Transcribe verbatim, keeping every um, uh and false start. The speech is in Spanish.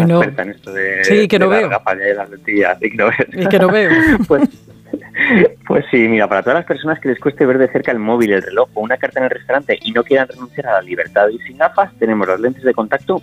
una no. experta en esto de, sí, que de no las veo. gafas y de las lentillas y que no ves. Y que no veo. Pues, pues sí, mira, para todas las personas que les cueste ver de cerca el móvil, el reloj o una carta en el restaurante y no quieran renunciar a la libertad de ir sin gafas, tenemos las lentes de contacto